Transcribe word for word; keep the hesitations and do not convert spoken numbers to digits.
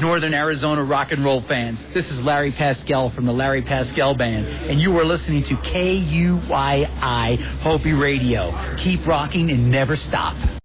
Northern Arizona rock and roll fans. This is Larry Pascal from the Larry Pascal Band, and you are listening to K U Y I Hopi Radio. Keep rocking and never stop.